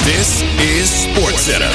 This is SportsCenter.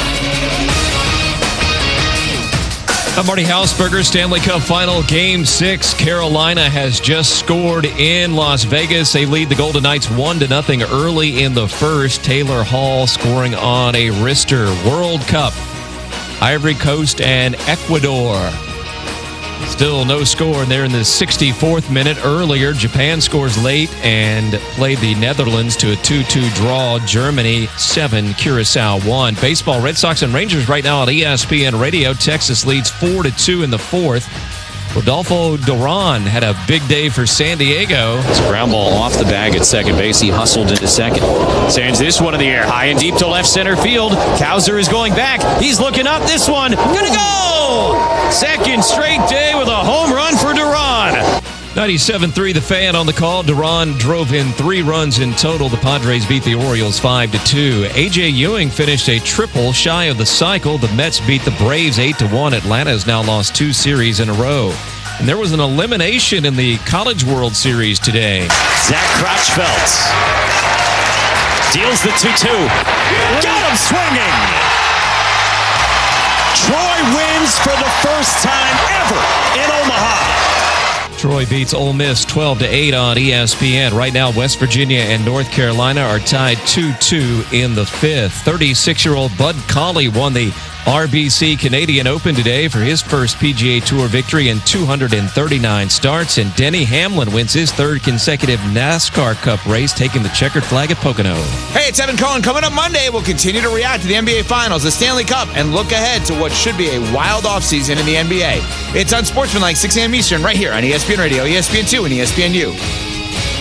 I'm Marty Hausberger. Stanley Cup Final Game 6. Carolina has just scored in Las Vegas. They lead the Golden Knights 1-0 early in the first. Taylor Hall scoring on a wrister. World Cup. Ivory Coast and Ecuador. Still no score, and they're in the 64th minute. Earlier, Japan scores late and played the Netherlands to a 2-2 draw. Germany 7, Curacao 1. Baseball, Red Sox and Rangers right now on ESPN Radio. Texas leads 4-2 in the fourth. Rodolfo Duran had a big day for San Diego. It's a ground ball off the bag at second base. He hustled into second. Sends this one in the air, high and deep to left center field. Kowser is going back. He's looking up. This one gonna go! Second straight day with a home run for Duran. 97.3 The Fan on the call. Duran drove in 3 runs in total. The Padres beat the Orioles 5-2. A.J. Ewing finished a triple shy of the cycle. The Mets beat the Braves 8-1. Atlanta has now lost 2 series in a row. And there was an elimination in the College World Series today. Zach Crotchfeld deals the 2-2. Got him swinging. Troy wins for the first time ever in Omaha. Troy beats Ole Miss 12-8 on ESPN. Right now, West Virginia and North Carolina are tied 2-2 in the fifth. 36-year-old Bud Cauley won the RBC Canadian Open today for his first PGA Tour victory in 239 starts. And Denny Hamlin wins his 3rd consecutive NASCAR Cup race, taking the checkered flag at Pocono. Hey, it's Evan Cohen. Coming up Monday, we'll continue to react to the NBA Finals, the Stanley Cup, and look ahead to what should be a wild offseason in the NBA. It's Unsportsmanlike, 6 a.m. Eastern, right here on ESPN Radio, ESPN2, and ESPNU.